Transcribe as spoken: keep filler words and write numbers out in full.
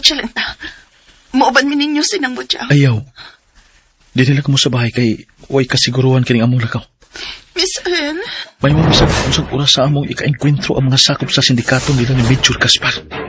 Excelenta, mauban mi ninyo sinang mo dyan. Ayaw. Dinila ka mo sa bahay kay way kasiguruhan kining among lakaw. Miss El? May mga bisag kung sa oras sa among ika-enkwentro ang mga sakop sa sindikato nila ni Major Gaspar.